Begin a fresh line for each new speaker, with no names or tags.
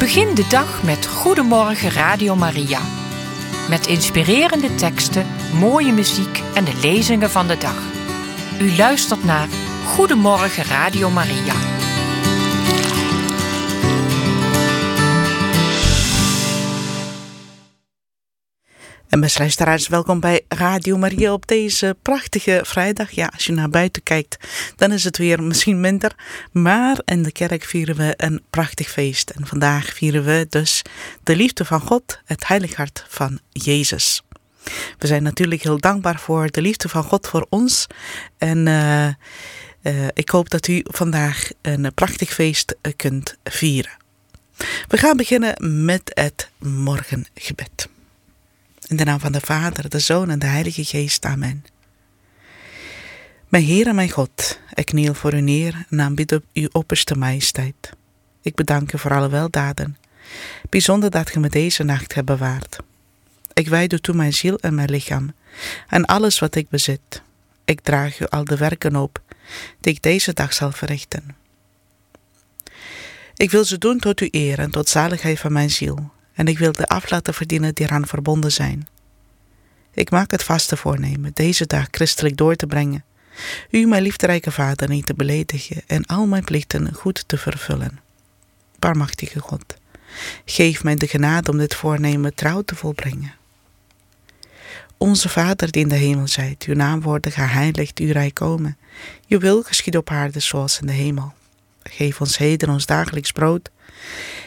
Begin de dag met Goedemorgen Radio Maria. Met inspirerende teksten, mooie muziek en de lezingen van de dag. U luistert naar Goedemorgen Radio Maria.
En beste luisteraars, welkom bij Radio Maria op deze prachtige vrijdag. Ja, als je naar buiten kijkt, dan is het weer misschien minder. Maar in de kerk vieren we een prachtig feest. En vandaag vieren we dus de liefde van God, het heilig hart van Jezus. We zijn natuurlijk heel dankbaar voor de liefde van God voor ons. En ik hoop dat u vandaag een prachtig feest kunt vieren. We gaan beginnen met het morgengebed. In de naam van de Vader, de Zoon en de Heilige Geest. Amen. Mijn Heer en mijn God, ik kniel voor u neer en aanbid uw opperste majesteit. Ik bedank u voor alle weldaden, bijzonder dat ge me deze nacht hebt bewaard. Ik wijd u toe mijn ziel en mijn lichaam en alles wat ik bezit. Ik draag u al de werken op die ik deze dag zal verrichten. Ik wil ze doen tot uw eer en tot zaligheid van mijn ziel. En ik wil de af laten verdienen die eraan verbonden zijn. Ik maak het vaste voornemen deze dag christelijk door te brengen. U, mijn liefderijke Vader, niet te beledigen en al mijn plichten goed te vervullen. Barmachtige God, geef mij de genade om dit voornemen trouw te volbrengen. Onze Vader die in de hemel zijt, uw naam worden geheiligd, uw rijk komen. Uw wil geschieden op aarde zoals in de hemel. Geef ons heden ons dagelijks brood.